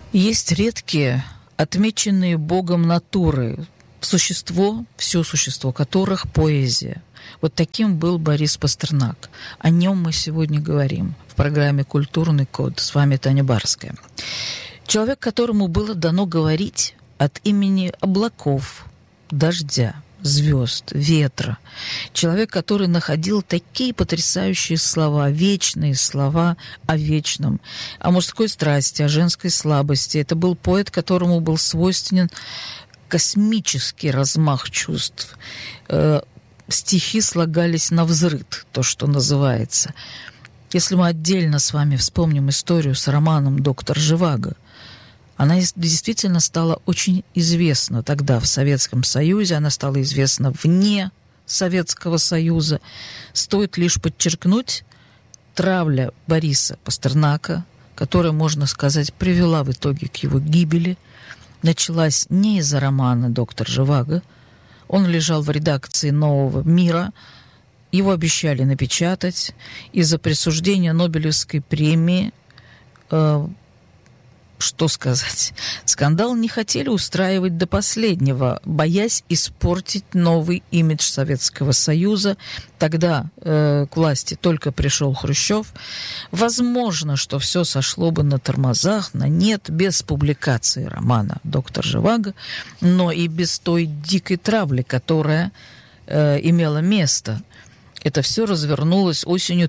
Есть редкие, отмеченные Богом натуры, все существо которых поэзия. Вот таким был Борис Пастернак. О нем мы сегодня говорим в программе «Культурный код». С вами Таня Барская. Человек, которому было дано говорить от имени облаков, дождя, звезд, ветра. Человек, который находил такие потрясающие слова, вечные слова о вечном, о мужской страсти, о женской слабости. Это был поэт, которому был свойственен космический размах чувств. Стихи слагались навзрыд, то, что называется. Если мы отдельно с вами вспомним историю с романом «Доктор Живаго», она действительно стала очень известна тогда в Советском Союзе, она стала известна вне Советского Союза. Стоит лишь подчеркнуть, травля Бориса Пастернака, которая, можно сказать, привела в итоге к его гибели, началась не из-за романа «Доктор Живаго». Он лежал в редакции «Нового мира», его обещали напечатать. Из-за присуждения Нобелевской премии, что сказать, скандал не хотели устраивать до последнего, боясь испортить новый имидж Советского Союза. Тогда к власти только пришел Хрущев. Возможно, что все сошло бы на тормозах, на нет, без публикации романа «Доктор Живаго», но и без той дикой травли, которая имела место. Это все развернулось осенью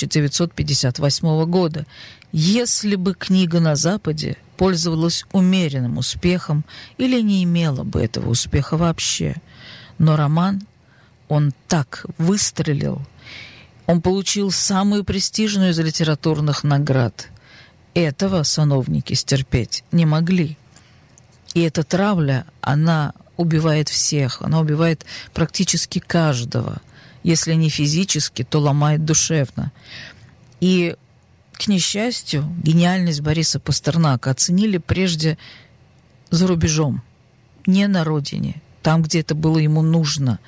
1958 года. Если бы книга на Западе пользовалась умеренным успехом или не имела бы этого успеха вообще, но роман, он так выстрелил, он получил самую престижную из литературных наград. Этого сановники стерпеть не могли. И эта травля, она убивает всех, она убивает практически каждого. Если не физически, то ломает душевно. И, к несчастью, гениальность Бориса Пастернака оценили прежде за рубежом, не на родине, там, где это было ему нужно.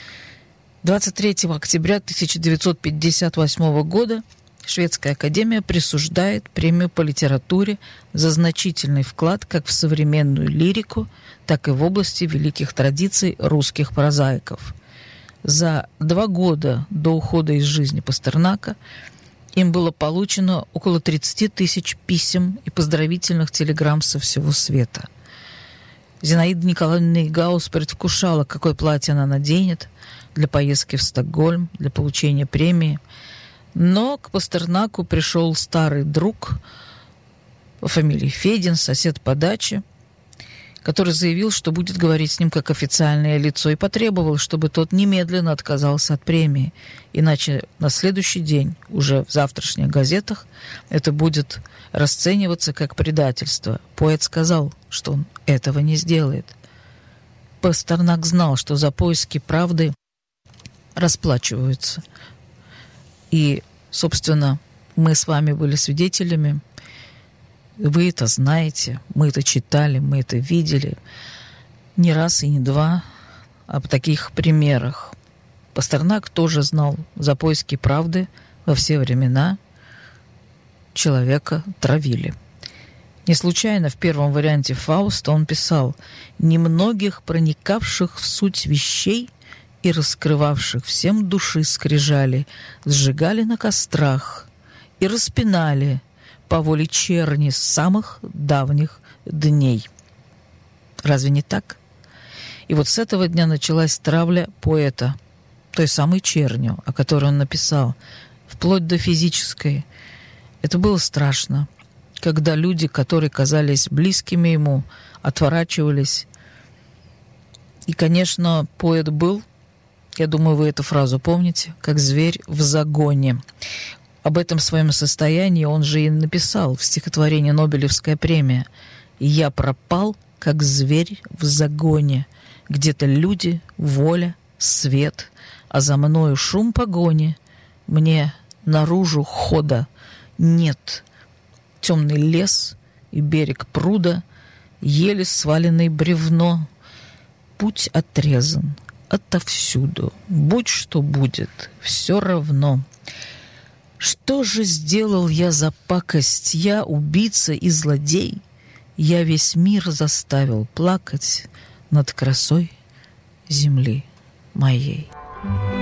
23 октября 1958 года Шведская академия присуждает премию по литературе за значительный вклад как в современную лирику, так и в области великих традиций русских прозаиков. За 2 года до ухода из жизни Пастернака им было получено около 30 тысяч писем и поздравительных телеграмм со всего света. Зинаида Николаевна Гаус предвкушала, какое платье она наденет для поездки в Стокгольм, для получения премии. Но к Пастернаку пришел старый друг по фамилии Федин, сосед по даче, который заявил, что будет говорить с ним как официальное лицо, и потребовал, чтобы тот немедленно отказался от премии. Иначе на следующий день, уже в завтрашних газетах, это будет расцениваться как предательство. Поэт сказал, что он этого не сделает. Пастернак знал, что за поиски правды расплачиваются. И, собственно, мы с вами были свидетелями. Вы это знаете, мы это читали, мы это видели не раз и не два об таких примерах. Пастернак тоже знал, за поиски правды во все времена человека травили. Не случайно в первом варианте Фауста он писал: «Немногих проникавших в суть вещей и раскрывавших всем души скрижали сжигали на кострах и распинали по воле черни с самых давних дней». Разве не так? И вот с этого дня началась травля поэта, той самой чернью, о которой он написал, вплоть до физической. Это было страшно, когда люди, которые казались близкими ему, отворачивались. И, конечно, поэт был, я думаю, вы эту фразу помните, как зверь в загоне. Об этом своем состоянии он же и написал в стихотворении «Нобелевская премия». «Я пропал, как зверь в загоне, где-то люди, воля, свет, а за мною шум погони, мне наружу хода нет. Темный лес и берег пруда, еле сваленное бревно, путь отрезан отовсюду, будь что будет, все равно». Что же сделал я за пакость, я, убийца и злодей? я весь мир заставил плакать над красой земли моей.